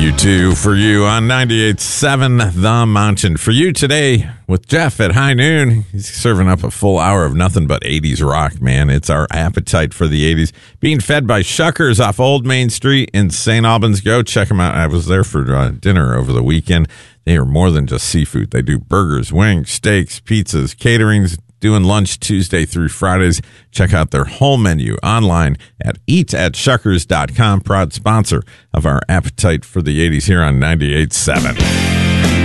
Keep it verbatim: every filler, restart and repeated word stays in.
You too, for you on ninety-eight point seven The Mountain. For you today with Jeff at high noon. He's serving up a full hour of nothing but eighties rock, man. It's our appetite for the eighties. Being fed by Shuckers off Old Main Street in Saint Albans. Go check them out. I was there for uh, dinner over the weekend. They are more than just seafood. They do burgers, wings, steaks, pizzas, caterings, doing lunch Tuesday through Fridays. Check out their whole menu online at eat at shuckers dot com. Proud sponsor of our appetite for the eighties here on ninety-eight point seven.